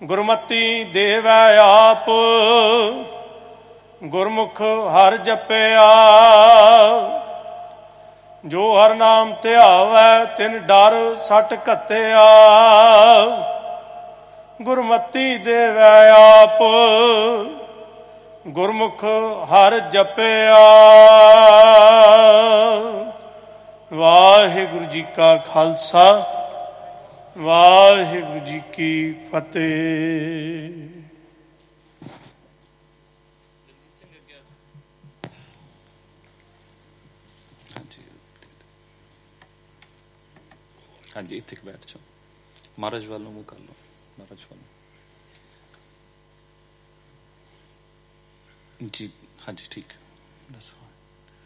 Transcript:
ਗੁਰਮਤੀ ਦੇਵੈ ਆਪ, ਗੁਰਮੁਖ ਹਰਿ ਜਪਿਆ। ਜੋ ਹਰਿ ਨਾਮ ਧਿਆਵੈ ਤਿਨ ਡਰ ਸੱਟ ਘੱਤਿਆ। ਗੁਰਮਤੀ ਦੇਵੈ ਆਪ, ਗੁਰਮੁਖ ਹਰਿ ਜਪਿਆ। ਵਾਹਿਗੁਰੂ ਜੀ ਕਾ ਖਾਲਸਾ, ਵਾਹਿਗੁਰੂ ਜੀ ਕੀ ਫਤਿਹ। ਹਾਂਜੀ, ਇੱਥੇ ਬੈਠ ਜਾਓ। ਮਹਾਰਾਜ ਵੱਲ ਨੂੰ ਮੂੰਹ ਕਰ ਲਓ। ਮਹਾਰਾਜ ਵੱਲ ਜੀ। ਹਾਂਜੀ, ਠੀਕ ਹੈ, ਦੱਸੋ।